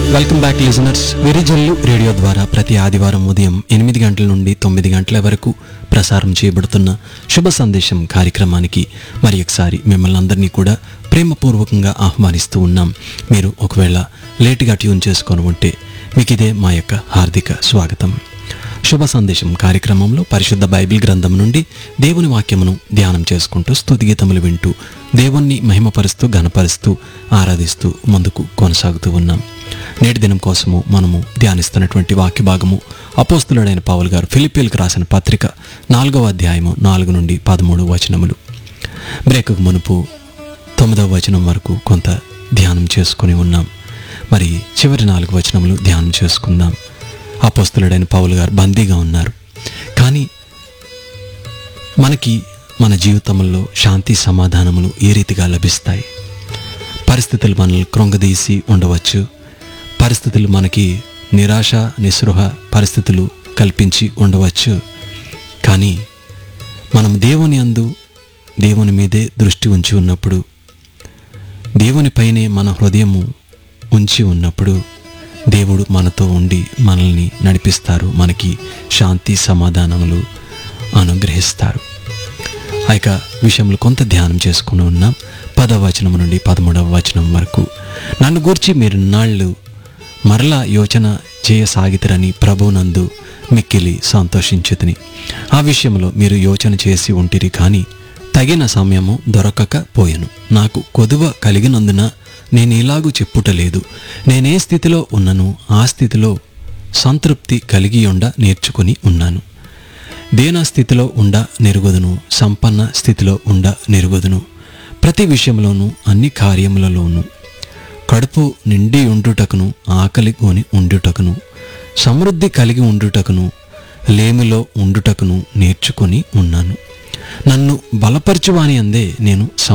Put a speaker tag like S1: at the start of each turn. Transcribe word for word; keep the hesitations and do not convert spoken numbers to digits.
S1: Welcome back listeners. Virijallu radio ద్వారా ప్రతి ఆదివారం ఉదయం ఎనిమిది గంటల నుండి తొమ్మిది గంటల వరకు ప్రసారం చేయబడుతున్న శుభ సందేశం కార్యక్రమానికి మరి ఒకసారి మిమ్మల్ని అందరినీ కూడా ప్రేమపూర్వకంగా ఆహ్వానిస్తూ ఉన్నాం. మీరు ఒకవేళ లేటుగా ట్యూన్ చేసుకొని ఉంటే మీకు ఇదే మా యొక్క హార్దిక స్వాగతం. శుభ సందేశం కార్యక్రమంలో పరిశుద్ధ బైబిల్ గ్రంథం నుండి దేవుని వాక్యమును ధ్యానం చేసుకుంటూ స్తుతిగీతములు వింటూ దేవుణ్ణి మహిమపరుస్తూ ఘనపరుస్తూ ఆరాధిస్తూ ముందుకు కొనసాగుతూ ఉన్నాం. నేటి దినం కోసము మనము ధ్యానిస్తున్నటువంటి వాక్య భాగము అపోస్తులుడైన పౌలు గారు ఫిలిప్పీలకు రాసిన పత్రిక నాలుగవ అధ్యాయము నాలుగు నుండి పదమూడు వచనములు. బ్రేకుకు మునుపు తొమ్మిదవ వచనం వరకు కొంత ధ్యానం చేసుకుని ఉన్నాం. మరి చివరి నాలుగు వచనములు ధ్యానం చేసుకుందాం. అపోస్తులుడైన పౌలు గారు బందీగా ఉన్నారు, కానీ మనకి మన జీవితంలో శాంతి సమాధానములు ఏ రీతిగా లభిస్తాయి? పరిస్థితులు మనల్ని కృంగదీసి ఉండవచ్చు, పరిస్థితులు మనకి నిరాశ నిస్పృహ పరిస్థితులు కల్పించి ఉండవచ్చు. కానీ మనం దేవుని యందు దేవుని మీదే దృష్టి ఉంచి ఉన్నప్పుడు, దేవునిపైనే మన హృదయము ఉంచి ఉన్నప్పుడు దేవుడు మనతో ఉండి మనల్ని నడిపిస్తారు, మనకి శాంతి సమాధానములు అనుగ్రహిస్తారు. ఆ యొక్క విషయంలో కొంత ధ్యానం చేసుకుని ఉన్నాం. పదవ వచనం నుండి పదమూడవ వచనం వరకు. నన్ను గూర్చి మీరు నాళ్ళు మరలా యోచన చేయసాగితరని ప్రభునందు మిక్కిలి సంతోషించుతిని. ఆ విషయంలో మీరు యోచన చేసి ఉంటిరి, కానీ తగిన సమయము దొరకక పోయెను. నాకు కొదువ కలిగినందున నేను ఇలాగూ చెప్పుటలేదు. నేనే స్థితిలో ఉన్నను ఆ స్థితిలో సంతృప్తి కలిగి ఉండ నేర్చుకుని ఉన్నాను. దేన స్థితిలో ఉండ నెరుగుదును, సంపన్న స్థితిలో ఉండ నెరుగుదును. ప్రతి విషయంలోనూ అన్ని కార్యములలోనూ కడుపు నిండి ఉండుటకును, ఆకలి కొని ఉండుటకును, సమృద్ధి కలిగి ఉండుటకును, లేమిలో ఉండుటకును నేర్చుకుని ఉన్నాను. నన్ను బలపరచువాని అందే నేను